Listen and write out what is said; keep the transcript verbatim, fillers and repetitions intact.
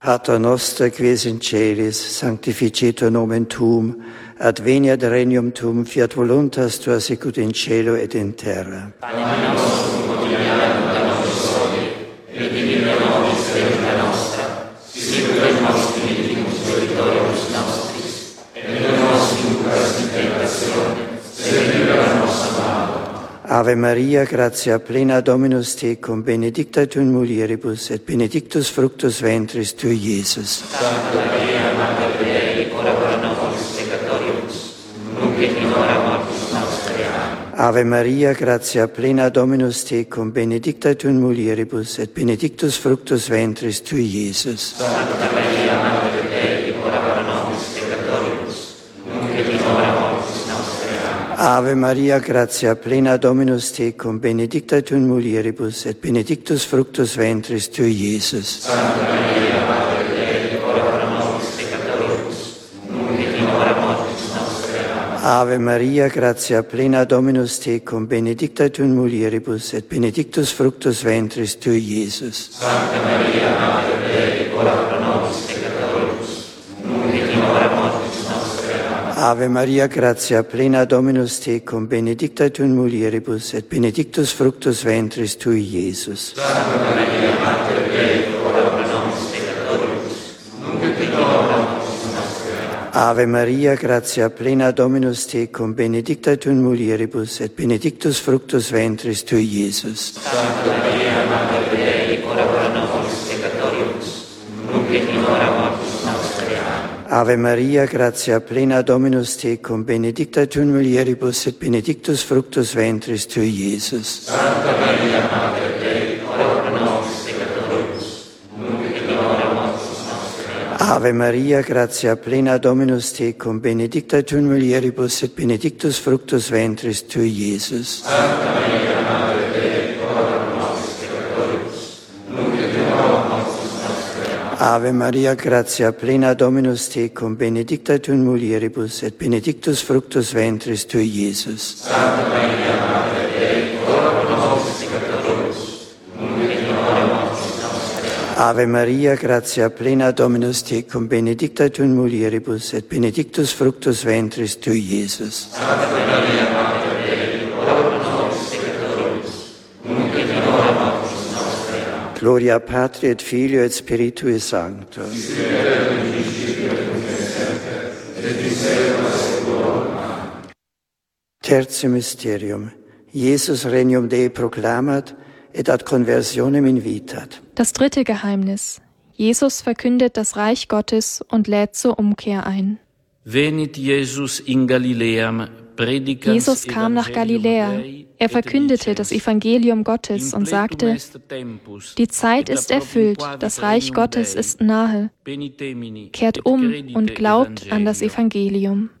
Pater noster ques in celis, sanctificetur nomen tuum, ad veniat regnum tuum, fiat voluntas tua sicut in cielo et in terra. Panem nostrum quotidianum da nobis hodie, et dimitte nobis debita nostra, sicut et nos dimittimus debitoribus nostris, et non nos inducas in tentatione, sed libera nos a malo. Ave Maria, gratia plena Dominus tecum, benedicta tu in mulieribus, et benedictus fructus ventris tui, Iesus. Santa Maria, Mater Dei, ora pro nobis peccatoribus, nunc et in hora mortis nostre. Amen. Ave Maria, gratia plena Dominus tecum, benedicta tu in mulieribus, et benedictus fructus ventris tui, Iesus. Santa Maria, Mater Dei, ora pro nobis peccatoribus, nunc et in hora mortis nostre. Amen. Ave Maria, gratia plena Dominus tecum, benedicta tu in mulieribus, et benedictus fructus ventris tui, Iesus. Santa Maria, Mater Dei, ora pro nobis peccatoribus, nunc et in hora mortis nostre. Amen. Ave Maria, gratia plena Dominus tecum, benedicta tu in mulieribus, et benedictus fructus ventris tui, Iesus. Santa Maria, Mater Dei, ora pro nobis peccatoribus, nunc et in hora mortis nostre. Amen. Ave Maria, gratia plena Dominus tecum, benedicta tu in mulieribus, et benedictus fructus ventris tui, Iesus. Santa Maria, Mater Dei, ora pro nobis peccatoribus, nunc et in hora mortis nostre. Amen. Ave Maria, gratia plena Dominus tecum, benedicta tu in mulieribus, et benedictus fructus ventris tui, Iesus. Santa Maria, Mater Dei, ora pro nobis peccatoribus, nunc et in hora mortis nostre. Amen. Ave Maria, gratia plena Dominus tecum, benedicta tu in mulieribus, et benedictus fructus ventris tui, Iesus. Santa Maria, Mater Dei, ora pro nobis peccatoribus, nunc et in hora mortis nostre. Amen. Ave Maria, gratia plena Dominus tecum, benedicta tu in mulieribus, et benedictus fructus ventris tui, Iesus. Santa Maria, Mater Dei, ora pro nobis peccatoribus, nunc et in hora mortis nostre. Amen. Ave Maria, gratia plena Dominus tecum, benedicta tu in mulieribus, et benedictus fructus ventris tui, Iesus. Santa Maria, Mater Dei, ora pro nobis peccatoribus, nunc et in hora mortis nostre. Amen. Ave Maria, gratia plena Dominus tecum, benedicta tu in mulieribus, et benedictus fructus ventris tui, Iesus. Santa Maria, Mater Dei, ora pro nobis peccatoribus, nunc et in hora mortis nostre. Amen. Gloria Patri et Filio et Spiritui Sancto. Tertium Mysterium. Jesus regnum Dei proclamat et ad conversionem invitat. Das dritte Geheimnis. Jesus verkündet das Reich Gottes und lädt zur Umkehr ein. Venit Jesus in Galiläam, predicans Jesus kam nach Galiläa. Er verkündete das Evangelium Gottes und sagte, die Zeit ist erfüllt, das Reich Gottes ist nahe. Kehrt um und glaubt an das Evangelium.